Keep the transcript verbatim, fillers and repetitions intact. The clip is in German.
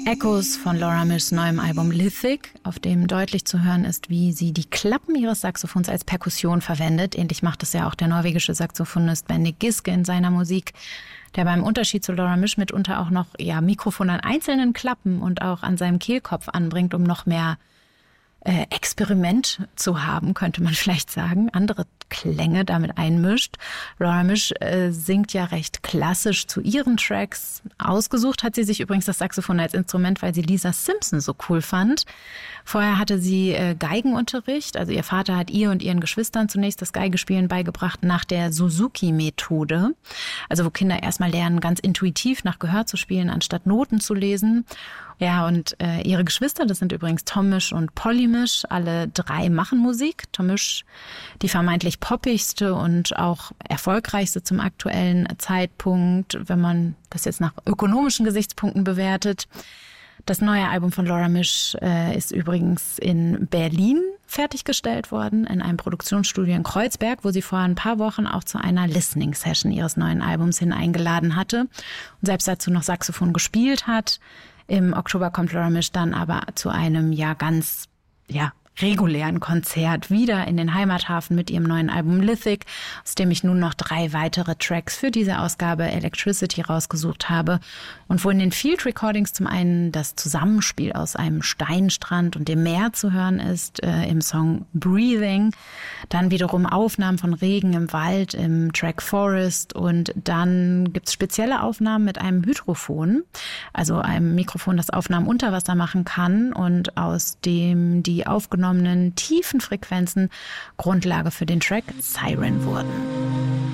Echoes von Laura Mishs neuem Album Lithic, auf dem deutlich zu hören ist, wie sie die Klappen ihres Saxophons als Perkussion verwendet. Ähnlich macht es ja auch der norwegische Saxophonist Bendik Giske in seiner Musik, der beim Unterschied zu Laura Mish mitunter auch noch ja, Mikrofon an einzelnen Klappen und auch an seinem Kehlkopf anbringt, um noch mehr äh, Experiment zu haben, könnte man vielleicht sagen, andere Klänge damit einmischt. Laura Mish äh, singt ja recht klassisch zu ihren Tracks. Ausgesucht hat sie sich übrigens das Saxophon als Instrument, weil sie Lisa Simpson so cool fand. Vorher hatte sie äh, Geigenunterricht, also ihr Vater hat ihr und ihren Geschwistern zunächst das Geigespielen beigebracht nach der Suzuki-Methode. Also wo Kinder erstmal lernen, ganz intuitiv nach Gehör zu spielen, anstatt Noten zu lesen. Ja, und äh, ihre Geschwister, das sind übrigens Tom Misch und Polly Misch, alle drei machen Musik. Tom Misch, die vermeintlich poppigste und auch erfolgreichste zum aktuellen Zeitpunkt, wenn man das jetzt nach ökonomischen Gesichtspunkten bewertet. Das neue Album von Laura Mish äh, ist übrigens in Berlin fertiggestellt worden, in einem Produktionsstudio in Kreuzberg, wo sie vor ein paar Wochen auch zu einer Listening-Session ihres neuen Albums hin eingeladen hatte und selbst dazu noch Saxophon gespielt hat. Im Oktober kommt Laura Mish dann aber zu einem ja ganz ja regulären Konzert wieder in den Heimathafen mit ihrem neuen Album Lithic, aus dem ich nun noch drei weitere Tracks für diese Ausgabe Electricity rausgesucht habe und wo in den Field Recordings zum einen das Zusammenspiel aus einem Steinstrand und dem Meer zu hören ist, äh, im Song Breathing, dann wiederum Aufnahmen von Regen im Wald im Track Forest und dann gibt's spezielle Aufnahmen mit einem Hydrophon, also einem Mikrofon, das Aufnahmen unter Wasser machen kann und aus dem die aufgenommenen tiefen Frequenzen Grundlage für den Track Siren wurden.